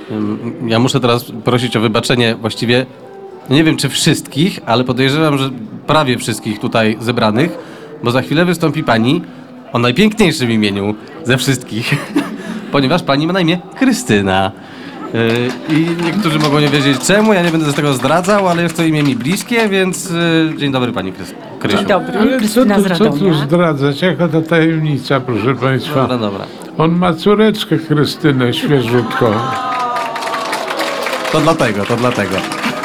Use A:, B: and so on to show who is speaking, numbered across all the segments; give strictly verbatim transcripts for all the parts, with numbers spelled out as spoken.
A: Ja muszę teraz prosić o wybaczenie właściwie, nie wiem czy wszystkich, ale podejrzewam, że prawie wszystkich tutaj zebranych, bo za chwilę wystąpi pani o najpiękniejszym imieniu ze wszystkich, ponieważ pani ma na imię Krystyna. Yy, I niektórzy mogą nie wiedzieć czemu, ja nie będę z tego zdradzał, ale jest to imię mi bliskie, więc yy, dzień dobry pani Krys- Krysiu.
B: Dzień dobry,
C: Ale co
B: Krystyna z
C: tu, co tu
B: Radomia.
C: zdradzać? Jaka to tajemnica, proszę państwa.
A: Dobra, dobra.
C: On ma córeczkę Krystynę świeżutką.
A: To dlatego, to dlatego.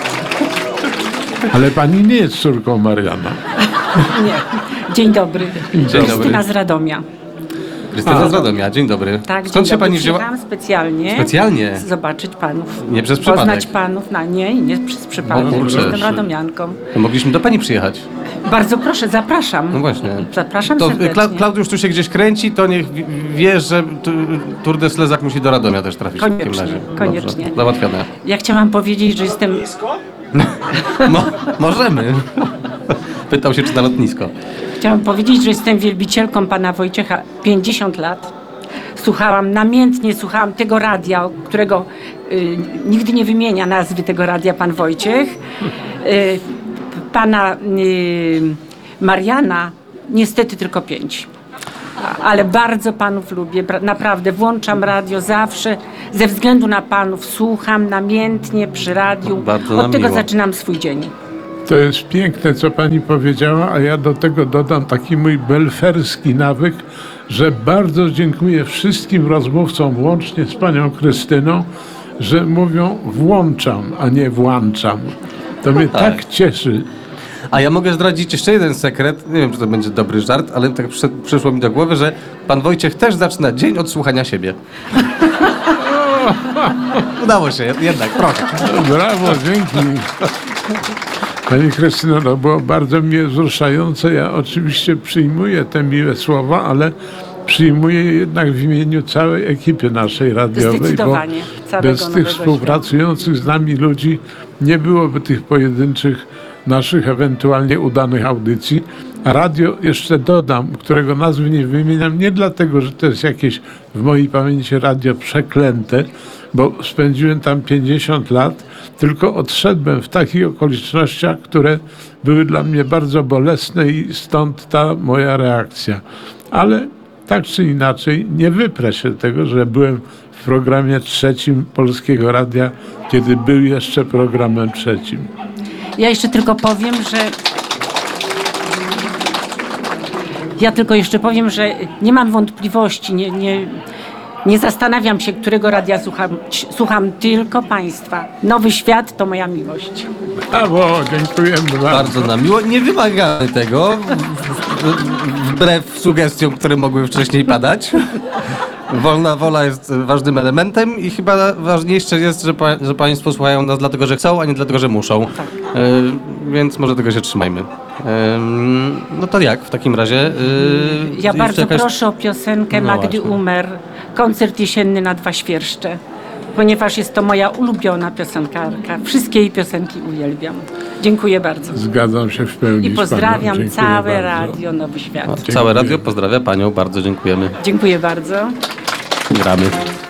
C: Ale pani nie jest córką Mariana.
B: Nie. Dzień dobry,
A: Dzień
B: Krystyna
A: dobry.
B: z Radomia.
A: Krystyna z Radomia, dzień dobry.
B: Tak,
A: Skąd
B: dzień
A: się
B: dobry.
A: pani wzięła?
B: Przyjechałam specjalnie.
A: Specjalnie?
B: Zobaczyć panów.
A: Nie przez przypadek.
B: Poznać panów. Na, nie, nie przez przypadek.
A: No, kurczę.
B: Jestem radomianką.
A: To mogliśmy do pani przyjechać.
B: Bardzo proszę, zapraszam.
A: No właśnie.
B: Zapraszam
A: To
B: serdecznie.
A: Kla- Klaudiusz tu się gdzieś kręci, to niech wi- wie, że tu- Tour de Slezak musi do Radomia też trafić w takim
B: Koniecznie,
A: razie.
B: koniecznie.
A: Dobrze, załatwione.
B: Ja chciałam powiedzieć, że jestem...
A: Mo- możemy. Pytał się, czy na lotnisko.
B: Chciałam powiedzieć, że jestem wielbicielką pana Wojciecha pięćdziesiąt lat. Słuchałam, namiętnie słuchałam tego radia, którego y, nigdy nie wymienia nazwy tego radia pan Wojciech. Y, pana y, Mariana niestety tylko pięć. A- Ale bardzo panów lubię, Bra- naprawdę włączam radio zawsze, ze względu na panów słucham namiętnie przy radiu.
A: Bardzo
B: Od
A: nam
B: tego
A: miło.
B: zaczynam swój dzień.
C: To jest piękne, co pani powiedziała, a ja do tego dodam taki mój belferski nawyk, że bardzo dziękuję wszystkim rozmówcom, łącznie z panią Krystyną, że mówią włączam, a nie włączam. To mnie
A: tak.
C: tak cieszy.
A: A ja mogę zdradzić jeszcze jeden sekret. Nie wiem, czy to będzie dobry żart, ale tak przyszedł, przyszło mi do głowy, że pan Wojciech też zaczyna dzień od słuchania siebie. Udało się, jednak, trochę.
C: Brawo, dzięki. Pani Krystyno, to było bardzo mnie wzruszające. Ja oczywiście przyjmuję te miłe słowa, ale przyjmuję je jednak w imieniu całej ekipy naszej radiowej, bo
B: Zdecydowanie, całego
C: bez tych
B: Nowego
C: współpracujących z nami ludzi nie byłoby tych pojedynczych naszych ewentualnie udanych audycji. A radio, jeszcze dodam, którego nazwy nie wymieniam, nie dlatego, że to jest jakieś w mojej pamięci radio przeklęte, bo spędziłem tam pięćdziesiąt lat, tylko odszedłem w takich okolicznościach, które były dla mnie bardzo bolesne i stąd ta moja reakcja. Ale tak czy inaczej nie wyprę się tego, że byłem w programie trzecim Polskiego Radia, kiedy był jeszcze programem trzecim.
B: Ja jeszcze tylko powiem, że ja tylko jeszcze powiem, że nie mam wątpliwości, nie, nie, nie zastanawiam się, którego radia słucham, słucham tylko państwa. Nowy Świat to moja miłość.
C: Brawo, dziękujemy bardzo.
A: Bardzo nam miło. Nie wymagamy tego, w- w- wbrew sugestiom, które mogły wcześniej padać. Wolna wola jest ważnym elementem i chyba ważniejsze jest, że, pa, że państwo słuchają nas dlatego, że chcą, a nie dlatego, że muszą.
B: Tak.
A: E, więc może tego się trzymajmy. E, no to jak w takim razie? E,
B: Ja
A: jeszcze
B: bardzo
A: jakaś-
B: proszę o piosenkę
A: No
B: Magdy
A: właśnie.
B: Umer, Koncert jesienny na dwa świerszcze, ponieważ jest to moja ulubiona piosenkarka. Wszystkie jej piosenki uwielbiam. Dziękuję bardzo.
C: Zgadzam się w pełni
B: I
C: z
B: pozdrawiam
C: panią. Dziękuję
B: całe
C: bardzo.
B: radio Nowy Świat.
A: Całe radio pozdrawia panią, bardzo dziękujemy.
B: Dziękuję bardzo.
A: Gramy.